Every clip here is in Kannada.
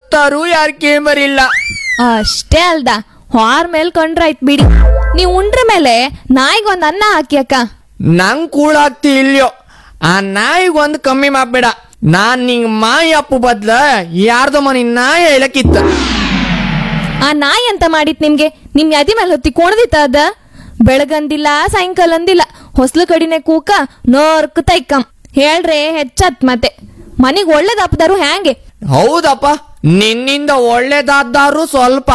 ಸತ್ತಾರು ಯಾರು ಕೇಂಬರಿಲ್ಲ. ಅಷ್ಟೇ ಅಲ್ದ ಹಾರ್ ಮೇಲ್ ಕೊಂಡ್ರಾಯ್ತ್ ಬಿಡಿ. ನೀವ್ ಉಂಡ್ರ ಮೇಲೆ ನಾಯಿಗೊಂದ್ ಅನ್ನ ಹಾಕಿ ಅಕ್ಕ. ನಂಗ್ ಕೂಳಾಗ್ತಿ ಇಲ್ಯೋ, ಆ ನಾಯಿಗೊಂದು ಕಮ್ಮಿ ಮಾಡ್ಬೇಡ. ನಾನ್ ನಿಂಗ್ ಮಾಯಿ ಅಪ್ಪು ಬದ್ಲ ಯಾರ್ದೋ ಮನಿ ನಾಯಿ ಹೇಳಕ್ಕಿತ್ತ. ಆ ನಾಯಿ ಅಂತ ಮಾಡಿತ್ ನಿಮ್ಗೆ? ನಿಮ್ ಯದಿ ಮೇಲೆ ಹೊತ್ತಿ ಕೋಣದಿತ್ತ ಅದ? ಬೆಳಗಂದಿಲ್ಲ ಸಾಯಂಕಾಲ ಅಂದಿಲ್ಲ, ಹೊಸ್ಲು ಕಡಿನೆ ಕೂಕ ನೋರ್ಕ ತೈಕಂ ಹೇಳ್ರೆ ಹೆಚ್ಚತ್. ಮತ್ತೆ ಮನಿಗ್ ಒಳ್ಳೇದಪ್ಪದಾರು ಹ್ಯಾಂಗೆ? ಹೌದಪ್ಪ, ನಿನ್ನಿಂದ ಒಳ್ಳೇದಾದ್ರು ಸ್ವಲ್ಪ.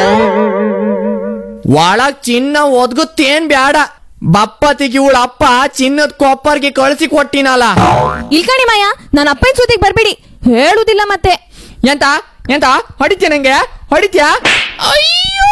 ಒಳಗ್ ಚಿನ್ನ ಒದ್ಗುತ್ತೇನ್ ಬ್ಯಾಡ. ಬಪ್ಪತಿಗೆ ಇವಳ ಅಪ್ಪ ಚಿನ್ನದ ಕೊಪ್ಪರ್ಗೆ ಕಳಿಸಿ ಕೊಟ್ಟಿನಲ್ಲ. ಇಲ್ಕಣಿ ಮಾಯ, ನನ್ನ ಅಪ್ಪನ ಸುದ್ದಿಗೆ ಬರ್ಬಿಡಿ, ಹೇಳುದಿಲ್ಲ ಮತ್ತೆ. ಎಂತ ಎಂತ ಹೊಡಿತ್ಯ? ನಂಗೆ ಹೊಡಿತ್ಯಾ? ಅಯ್ಯೋ,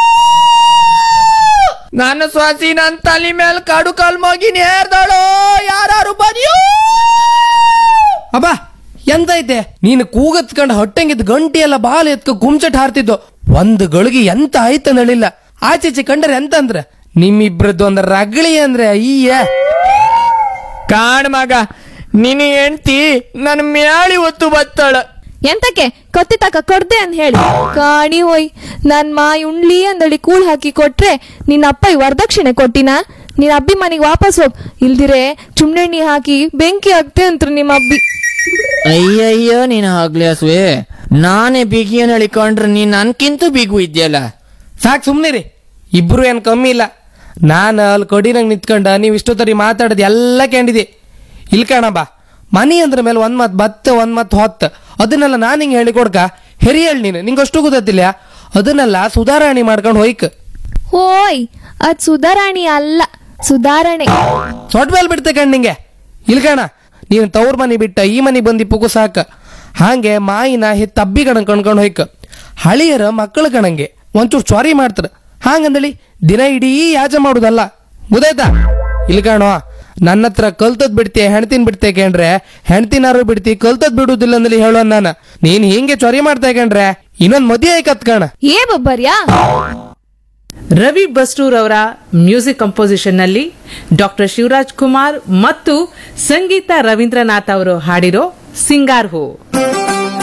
ನನ್ನ ಸ್ವಾಸಿ ನನ್ ತಲೆ ಮೇಲೆ ಕಡು ಕಲ್ಮೋಗಿ ನೇರ್ದಳೋ. ಯಾರು ಬದಿಯೋ? ಅಬ್ಬಾ ಎಂತ ಐತೆ ನೀನು ಕೂಗತ್ಕಂಡ್ ಹೊಟ್ಟೆಂಗಿದ್ ಗಂಟಿ ಎಲ್ಲ ಬಾಲ್ ಎತ್ಕ ಗುಮ್ಚಟ್ ಹಾರ್ತಿದ್ದು. ಒಂದು ಗಳಿಗೆ ಎಂತ ಆಯ್ತ ನಳಿಲ್ಲ. ಆಚೆಚೆ ಕಂಡ್ರೆ ಎಂತ ಅಂದ್ರ ನಿಮ್ಮಿಬ್ರದ್ದು ಒಂದ ರಗಳಿ ಅಂದ್ರೆ ಅಯ್ಯ. ಕಾಣ್ ಮಗ, ನಿನ್ನ ಹೆಂಡ್ತಿ ನನ್ ಮ್ಯಾಳಿ ಒತ್ತು ಬತ್ತಾಳ. ಎಂತಕ್ಕೆ ಕತ್ತಿ ತಕ ಕೊಡ್ದೆ ಅಂತ ಹೇಳಿ ಕಾಣಿ ಹೋಯ್. ನನ್ ಮಾಯಿ ಉಣ್ಲಿ ಅಂದಳಿ ಕೂಳ್ ಹಾಕಿ ಕೊಟ್ರೆ ನಿನ್ನ ಅಪ್ಪ ವರದಕ್ಷಿಣೆ ಕೊಟ್ಟಿನ? ನಿನ್ನ ಅಬ್ಬಿ ಮನೆಗೆ ವಾಪಸ್ ಹೋಗ್, ಇಲ್ದಿರೆ ಚುಮ್ನೆಣ್ಣಿ ಹಾಕಿ ಬೆಂಕಿ ಹಾಕ್ತೆ ಅಂತ್ರು ನಿಮ್ಮ ಅಬ್ಬಿ. ಅಯ್ಯಯ್ಯೋ, ನೀನ್ ಆಗ್ಲಿ ಅಸ್ವೆ, ನಾನೇ ಬಿಗಿಯನ್ ಹೇಳಿಕೊಂಡ್ರೆ ನೀನ್ ನನ್ಕಿಂತ ಬಿಗು ಇದ್ಯಲ್ಲ. ಸಾಕ್ ಸುಮ್ನಿರಿ, ಇಬ್ರು ಏನ್ ಕಮ್ಮಿ ಇಲ್ಲ. ನಾನು ಅಲ್ಲಿ ಕೊಡಿನಂಗ್ ನಿಂತ್ಕೊಂಡ ನೀವು ಇಷ್ಟೊತ್ತರಿ ಮಾತಾಡೋದು ಎಲ್ಲ ಕೇಳಿದೆ. ಇಲ್ಕಣ ಬಾ, ಮನಿ ಅಂದ್ರ ಮೇಲೆ ಒಂದ್ ಮತ್ ಬತ್ತ ಒಂದ್ ಮತ್ ಹೊತ್ತ, ಅದನ್ನೆಲ್ಲ ನಾನು ಹಿಂಗೆ ಹೇಳಿ ಕೊಡ್ಕ ಹೆರಿ ಹೇಳಿ ನೀನು ನಿಂಗಷ್ಟು ಗೊತ್ತಿಲ್ಲ. ಅದನ್ನೆಲ್ಲ ಸುಧಾರಣೆ ಮಾಡ್ಕೊಂಡು ಹೋಯ್ಕ. ಹೋಯ್, ಅದ್ ಸುಧಾರಾಣಿ ಅಲ್ಲ, ಸುಧಾರಣೆ. ಸೊಟ್ಟ ಮೇಲೆ ಬಿಡ್ತೆ ಕಣ್ ನಿಂಗೆ. ಇಲ್ಕಣ, ನೀನು ತವ್ರ ಮನಿ ಬಿಟ್ಟ ಈ ಮನಿ ಬಂದಿ ಪುಗು ಸಾಕ. ಹಾಗೆ ಮಾಯಿನ ತಬ್ಬಿ ಕಣ ಕಣ್ಕೊಂಡು ಹೋಯ್ಕ. ಹಳಿಯರ ಮಕ್ಕಳು ಕಣಂಗೆ ಒಂಚೂರು ಚ್ವಾರಿ ಮಾಡ್ತಾರ. ಹಾಗಂದಳಿ ದಿನ ಇಡೀ ಯಾಜ ಮಾಡುದಲ್ಲ, ಮುದಾಯ್ತಾ? ಇಲ್ಕಣೋ, ನನ್ನ ಹತ್ರ ಕಲ್ತದ್ ಬಿಡ್ತಿ ಹೆಣ್ತಿನ ಬಿಡ್ತೆ ಕೇಂಡ್ರೆ ಹೆಣ್ತಿನಾರು ಬಿಡ್ತಿ, ಕಲ್ತದ್ ಬಿಡುದಿಲ್ಲ ಅಂದಲಿ ಹೇಳೋ ನಾನು. ನೀನ್ ಹಿಂಗೆ ಚ್ವಾರಿ ಮಾಡ್ತಾ ಕೇಂಡ್ರೆ ಇನ್ನೊಂದ್ ಮದುವೆ ಆಯ್ಕತ್ ಕಣ. ಏ ಬಬ್ಬರ್ಯಾ? ರವಿ ಬಸ್ರೂರ್ ಅವರ ಮ್ಯೂಸಿಕ್ ಕಂಪೋಸಿಷನ್ ನಲ್ಲಿ ಡಾಕ್ಟರ್ ಶಿವರಾಜ್ ಕುಮಾರ್ ಮತ್ತು ಸಂಗೀತ ರವೀಂದ್ರನಾಥ್ ಅವರು ಹಾಡಿರೋ ಸಿಂಗಾರ್ ಹೋ.